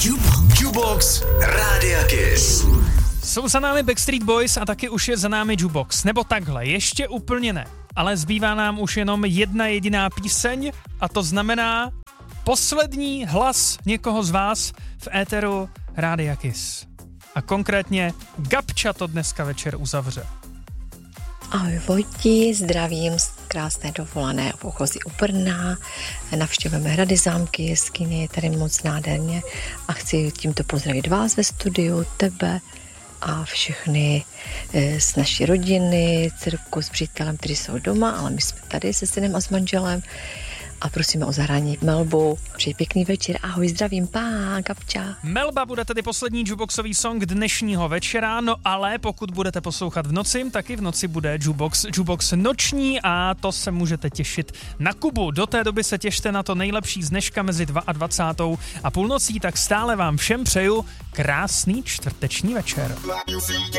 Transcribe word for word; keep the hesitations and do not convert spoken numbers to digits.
Jukebox Rádia Kiss. Jsou za námi Backstreet Boys a taky už je za námi Jukebox. Nebo takhle, ještě úplně ne. Ale zbývá nám už jenom jedna jediná píseň a to znamená poslední hlas někoho z vás v éteru Rádia Kiss. A konkrétně Gabča to dneska večer uzavře. Ahoj Vojti, zdravím z krásné dovolené v Ochozí u Brna. Navštěvujeme hrady, zámky, jeskyně, je tady moc nádherně a chci tímto pozdravit vás ve studiu, tebe a všechny z naší rodiny, dcerku s přítelem, kteří jsou doma, ale my jsme tady se synem a s manželem a prosíme o zahrání Melbou. Přeji pěkný večer, ahoj, zdravím, pá, Gabča. Melba bude tedy poslední jukeboxový song dnešního večera, no ale pokud budete poslouchat v noci, taky v noci bude jukebox, jukebox noční a to se můžete těšit na Kubu. Do té doby se těšte na to nejlepší z dneška mezi dvacátou druhou a půlnocí, tak stále vám všem přeju krásný čtvrteční večer.